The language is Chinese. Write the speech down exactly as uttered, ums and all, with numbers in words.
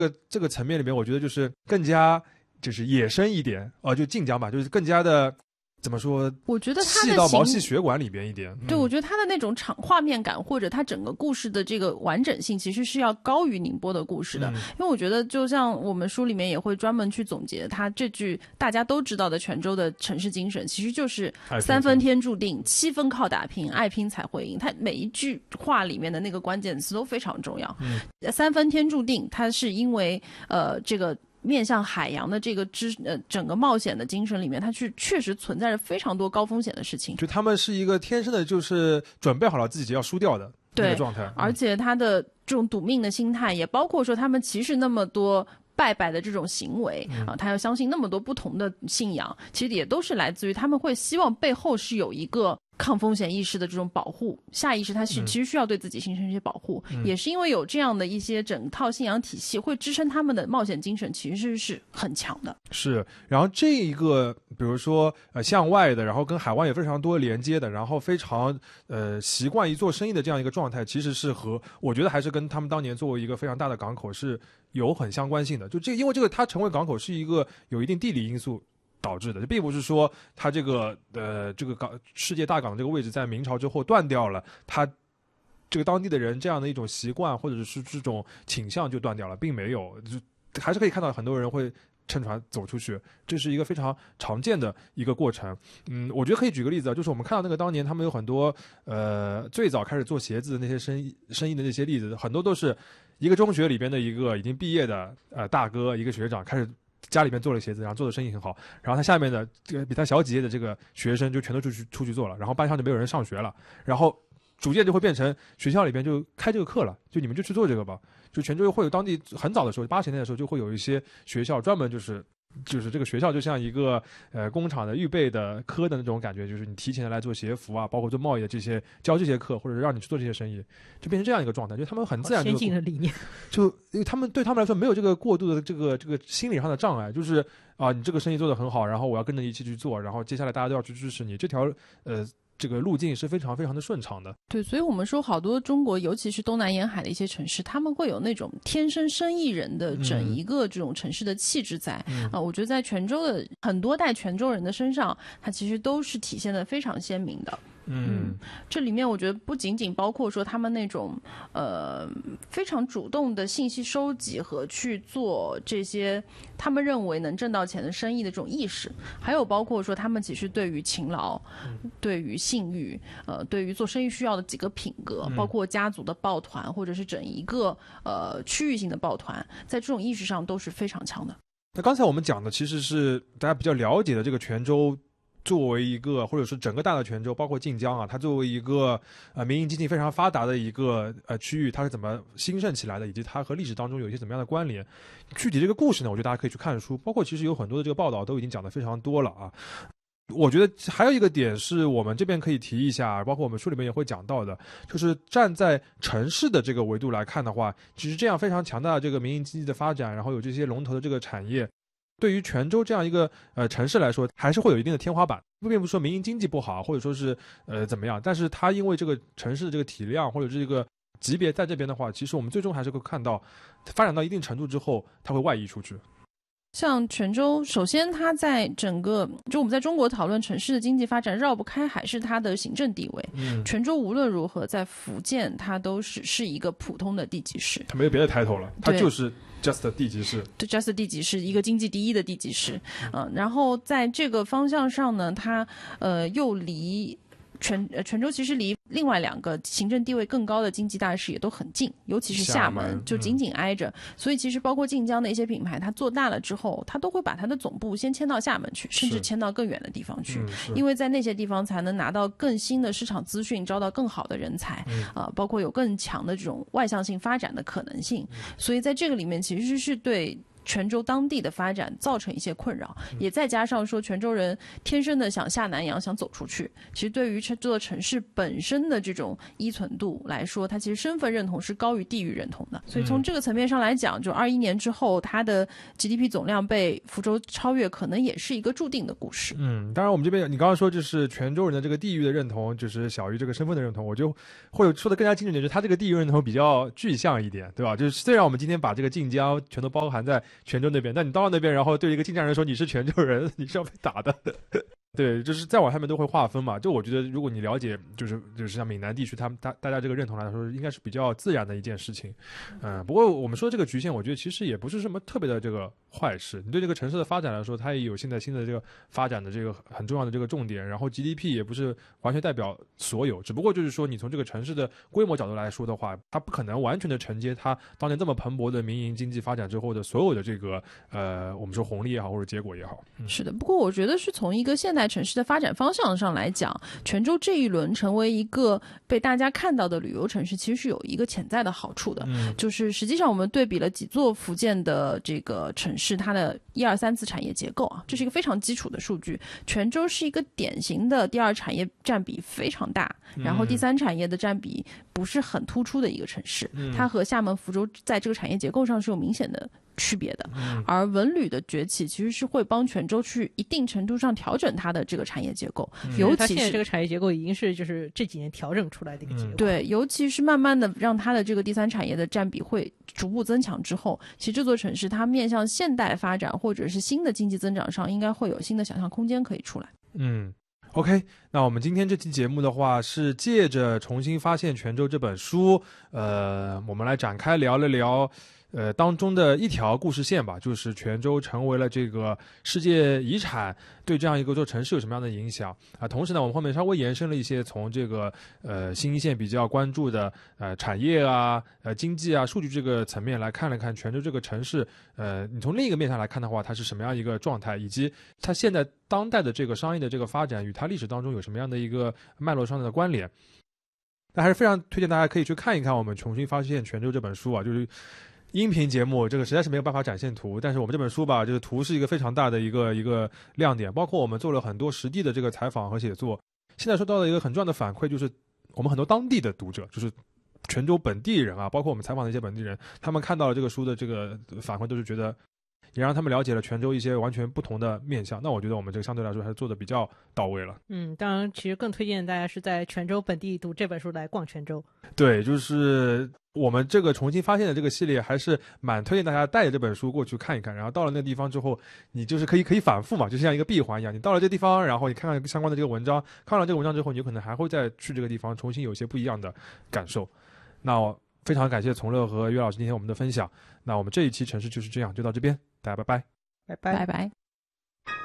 这个这个层面里面，我觉得就是更加就是野生一点啊、呃，就晋江吧，就是更加的。怎么说？ 我觉得它的细到毛细血管里边一点。 对、 嗯， 我觉得它的那种场画面感，或者它整个故事的这个完整性，其实是要高于宁波的故事的。嗯、因为我觉得，就像我们书里面也会专门去总结它这句大家都知道的泉州的城市精神，其实就是三分天注定，七分靠打拼，爱拼才会赢。它每一句话里面的那个关键词都非常重要。嗯，三分天注定，它是因为呃这个。面向海洋的这个知呃整个冒险的精神里面，它是确实存在着非常多高风险的事情。 就他们是一个天生的，就是准备好了自己要输掉的那个状态。 对，而且他的这种赌命的心态，也包括说他们其实那么多拜拜的这种行为、嗯、啊，他要相信那么多不同的信仰，其实也都是来自于他们会希望背后是有一个抗风险意识的这种保护，下意识他是其实需要对自己形成一些保护、嗯、也是因为有这样的一些整套信仰体系会支撑他们的冒险精神，其实是很强的。 是，然后这一个比如说呃向外的，然后跟海湾也非常多连接的，然后非常呃习惯于做生意的这样一个状态，其实是和我觉得还是跟他们当年作为一个非常大的港口是有很相关性的。就这因为这个它成为港口是一个有一定地理因素导致的，这并不是说它这个呃这个港世界大港的这个位置在明朝之后断掉了，它这个当地的人这样的一种习惯或者是这种倾向就断掉了，并没有，就还是可以看到很多人会乘船走出去，这是一个非常常见的一个过程。嗯，我觉得可以举个例子啊，就是我们看到那个当年他们有很多呃最早开始做鞋子的那些生意生意的那些例子，很多都是一个中学里边的一个已经毕业的呃大哥，一个学长开始。家里面做了鞋子，然后做的生意很好，然后他下面的这个比他小几届的这个学生就全都出去出去做了，然后班上就没有人上学了，然后逐渐就会变成学校里边就开这个课了，就你们就去做这个吧。就泉州会有当地很早的时候，八十年代的时候就会有一些学校专门就是就是这个学校就像一个呃工厂的预备的科的那种感觉，就是你提前来做鞋服啊，包括做贸易的这些教这些课，或者让你去做这些生意，就变成这样一个状态，就他们很自然先进的理念， 就因为他们对他们来说没有这个过度的这个这个心理上的障碍，就是啊你这个生意做得很好，然后我要跟着一起去做，然后接下来大家都要去支持你，这条呃。这个路径是非常非常的顺畅的。 对，所以我们说好多中国尤其是东南沿海的一些城市，他们会有那种天生生意人的整一个这种城市的气质在、嗯、啊，我觉得在泉州的很多代泉州人的身上，它其实都是体现的非常鲜明的。嗯，这里面我觉得不仅仅包括说他们那种呃非常主动的信息收集和去做这些他们认为能挣到钱的生意的这种意识，还有包括说他们其实对于勤劳、嗯、对于信誉、呃对于做生意需要的几个品格，包括家族的抱团或者是整一个呃区域性的抱团，在这种意识上都是非常强的。 那刚才我们讲的其实是大家比较了解的这个泉州。作为一个，或者是整个大的泉州，包括晋江啊，它作为一个呃民营经济非常发达的一个呃区域，它是怎么兴盛起来的，以及它和历史当中有一些怎么样的关联？具体这个故事呢，我觉得大家可以去看书，包括其实有很多的这个报道都已经讲得非常多了啊。我觉得还有一个点是我们这边可以提一下，包括我们书里面也会讲到的，就是站在城市的这个维度来看的话，其实这样非常强大的这个民营经济的发展，然后有这些龙头的这个产业。对于泉州这样一个呃城市来说，还是会有一定的天花板，并不是说民营经济不好，或者说是呃怎么样，但是它因为这个城市的这个体量或者这个级别在这边的话，其实我们最终还是会看到发展到一定程度之后，它会外溢出去。 像泉州，首先它在整个就我们在中国讨论城市的经济发展，绕不开还是它的行政地位。嗯，泉州无论如何在福建，它都是是一个普通的地级市， 它没有别的抬头了，它就是 just 地级市。 对 ，just 地级市，一个经济第一的地级市。嗯、呃，然后在这个方向上呢，它呃又离。泉呃泉州其实离另外两个行政地位更高的经济大市也都很近，尤其是厦门，厦门就紧紧挨着、嗯。所以其实包括晋江的一些品牌，它做大了之后，它都会把它的总部先迁到厦门去，甚至迁到更远的地方去、嗯，因为在那些地方才能拿到更新的市场资讯，招到更好的人才，嗯、呃，包括有更强的这种外向性发展的可能性。嗯、所以在这个里面，其实是对泉州当地的发展造成一些困扰，也再加上说泉州人天生的想下南洋，想走出去，其实对于这座城市本身的这种依存度来说，它其实身份认同是高于地域认同的。所以从这个层面上来讲，就二一年之后它的 G D P 总量被福州超越，可能也是一个注定的故事。 嗯，当然我们这边你刚刚说就是泉州人的这个地域的认同就是小于这个身份的认同，我就会说的更加精准点，就是他这个地域认同比较具象一点，对吧？就是虽然我们今天把这个晋江全都包含在泉州那边，但你到了那边，然后对一个晋江人说你是泉州人，你是要被打的。对，就是再往下面都会划分嘛。就我觉得，如果你了解，就是就是像闽南地区，他们大大家这个认同来说，应该是比较自然的一件事情。嗯，不过我们说这个局限，我觉得其实也不是什么特别的这个坏事。你对这个城市的发展来说，它也有现在新的这个发展的这个很重要的这个重点。然后 G D P 也不是完全代表所有，只不过就是说，你从这个城市的规模角度来说的话，它不可能完全的承接它当年这么蓬勃的民营经济发展之后的所有的这个呃，我们说红利也好，或者结果也好。嗯、 是的，不过我觉得是从一个现代城市的发展方向上来讲，泉州这一轮成为一个被大家看到的旅游城市，其实是有一个潜在的好处的。嗯、就是实际上我们对比了几座福建的这个城市，它的一二三次产业结构啊，这是一个非常基础的数据。泉州是一个典型的第二产业占比非常大，然后第三产业的占比不是很突出的一个城市。嗯、它和厦门、福州在这个产业结构上是有明显的区别的。嗯、而文旅的崛起其实是会帮泉州去一定程度上调整它的这个产业结构，嗯、尤其是现在这个产业结构已经是就是这几年调整出来的一个结构。 嗯、对，尤其是慢慢的让它的这个第三产业的占比会逐步增强之后，其实这座城市它面向现代发展或者是新的经济增长上，应该会有新的想象空间可以出来。 嗯。OK， 那我们今天这期节目的话，是借着重新发现泉州这本书，呃，我们来展开聊了聊，呃，当中的一条故事线吧，就是泉州成为了这个世界遗产，对这样一个座城市有什么样的影响啊？同时呢，我们后面稍微延伸了一些从这个呃新一线比较关注的呃产业啊、呃经济啊、数据这个层面来看了看泉州这个城市，呃，你从另一个面上来看的话，它是什么样一个状态，以及它现在当代的这个商业的这个发展与它历史当中有什么样的一个脉络上的关联。那还是非常推荐大家可以去看一看我们重新发现泉州这本书啊，就是音频节目这个实在是没有办法展现图，但是我们这本书吧，就是图是一个非常大的一个一个亮点，包括我们做了很多实地的这个采访和写作。现在收到的一个很重要的反馈就是我们很多当地的读者，就是泉州本地人啊，包括我们采访的一些本地人，他们看到了这个书的这个反馈，都是觉得也让他们了解了泉州一些完全不同的面向。那我觉得我们这个相对来说还是做的比较到位了。 嗯，当然其实更推荐大家是在泉州本地读这本书来逛泉州。 对，就是我们这个重新发现的这个系列还是蛮推荐大家带着这本书过去看一看，然后到了那个地方之后，你就是可以可以反复嘛，就像一个闭环一样，你到了这个地方，然后你看看相关的这个文章，看了这个文章之后，你有可能还会再去这个地方重新有一些不一样的感受。那我非常感谢从乐和岳老师今天我们的分享。那我们这一期城市就是这样，就到这边，大家拜拜， 拜拜拜拜。